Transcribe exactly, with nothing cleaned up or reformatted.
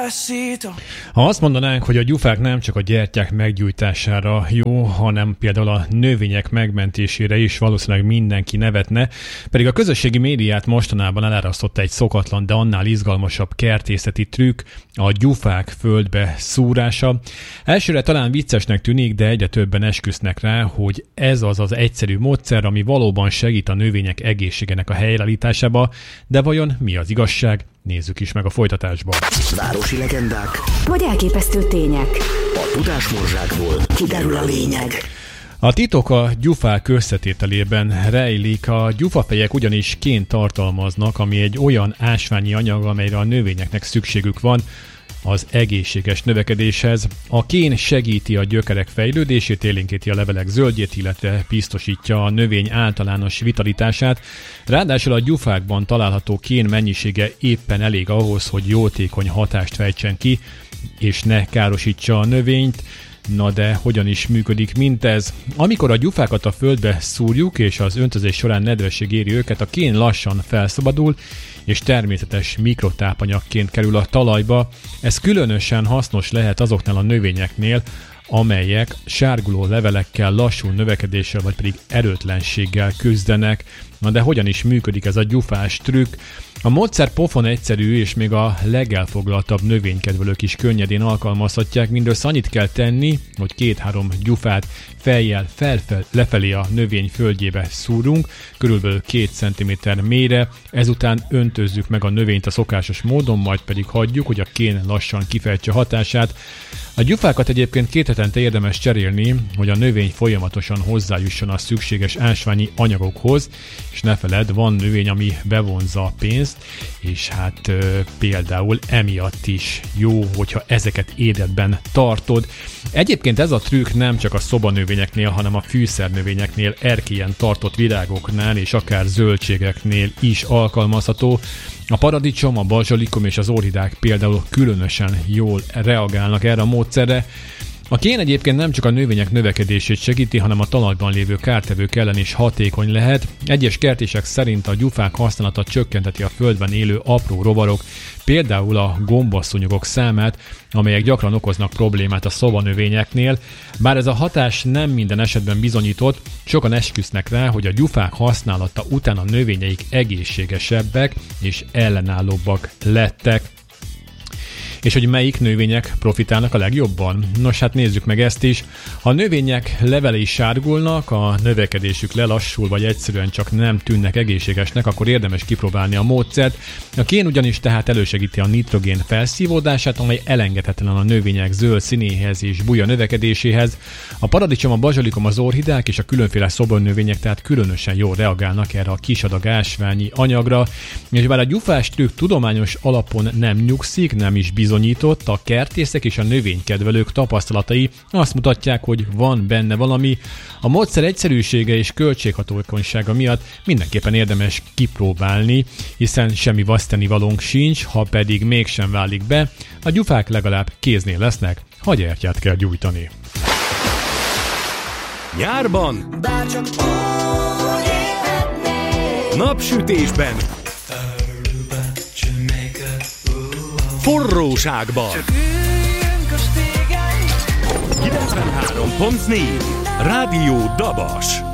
Ha azt mondanánk, hogy a gyufák nem csak a gyertyák meggyújtására jó, hanem például a növények megmentésére is, valószínűleg mindenki nevetne, pedig a közösségi médiát mostanában elárasztotta egy szokatlan, de annál izgalmasabb kertészeti trükk, a gyufák földbe szúrása. Elsőre talán viccesnek tűnik, de egyre többen esküsznek rá, hogy ez az az egyszerű módszer, ami valóban segít a növények egészségének a helyreállításába, de vajon mi az igazság? Nézzük is meg a folytatásban. Városi legendák vagy elképesztő tények. A tudásmorzsákból kiderül a lényeg. A titok a gyufák összetételében rejlik, a gyufafejek ugyanis ként tartalmaznak, ami egy olyan ásványi anyag, amelyre a növényeknek szükségük van az egészséges növekedéshez. A kén segíti a gyökerek fejlődését, élénkíti a levelek zöldjét, illetve biztosítja a növény általános vitalitását. Ráadásul a gyufákban található kén mennyisége éppen elég ahhoz, hogy jótékony hatást fejtsen ki, és ne károsítsa a növényt. Na de hogyan is működik mindez? Amikor a gyufákat a földbe szúrjuk, és az öntözés során nedvesség éri őket, a kén lassan felszabadul, és természetes mikrotápanyagként kerül a talajba. Ez különösen hasznos lehet azoknál a növényeknél, amelyek sárguló levelekkel, lassú növekedéssel vagy pedig erőtlenséggel küzdenek. Na de hogyan is működik ez a gyufás trükk? A módszer pofon egyszerű, és még a legelfoglaltabb növénykedvelők is könnyedén alkalmazhatják. Mindössze annyit kell tenni, hogy két-három gyufát fejjel felfel, lefelé a növény földjébe szúrunk, körülbelül két centiméter mélyre, ezután öntözzük meg a növényt a szokásos módon, majd pedig hagyjuk, hogy a kén lassan kifejtse hatását. A gyufákat egyébként két hetente érdemes cserélni, hogy a növény folyamatosan hozzájusson a szükséges ásványi anyagokhoz, és ne feledd, van növény, ami bevonza a pénzt, és hát e, például emiatt is jó, hogyha ezeket életben tartod. Egyébként ez a trükk nem csak a szobanövényeknél, hanem a fűszernövényeknél, erkélyen tartott virágoknál és akár zöldségeknél is alkalmazható. A paradicsom, a bazsalikom és az orchidák például különösen jól reagálnak erre a módszerre. A kén egyébként nem csak a növények növekedését segíti, hanem a talajban lévő kártevők ellen is hatékony lehet. Egyes kertések szerint a gyufák használata csökkenteti a földben élő apró rovarok, például a gombaszúnyogok számát, amelyek gyakran okoznak problémát a szobanövényeknél. Bár ez a hatás nem minden esetben bizonyított, sokan esküsznek rá, hogy a gyufák használata után a növényeik egészségesebbek és ellenállóbbak lettek. És hogy melyik növények profitálnak a legjobban? Nos, hát nézzük meg ezt is. Ha a növények levelei sárgulnak, a növekedésük lelassul, vagy egyszerűen csak nem tűnnek egészségesnek, akkor érdemes kipróbálni a módszert. A kén ugyanis tehát elősegíti a nitrogén felszívódását, amely elengedhetetlen a növények zöld színéhez és buja növekedéséhez. A paradicsom, a bazsalikom, az orchidák és a különféle szobanövények tehát különösen jól reagálnak erre a kisadag ásványi anyagra, és bár a gyufás trükk tudományos alapon nem nyugszik, nem is bizonyított, a kertészek és a növénykedvelők tapasztalatai azt mutatják, hogy van benne valami. A módszer egyszerűsége és költséghatékonysága miatt mindenképpen érdemes kipróbálni, hiszen semmi vesztenivalónk sincs, ha pedig mégsem válik be, a gyufák legalább kéznél lesznek, ha gyertyát kell gyújtani. Nyárban, napsütésben, forróságban. kilencvenhárom pont négy Rádió Dabas.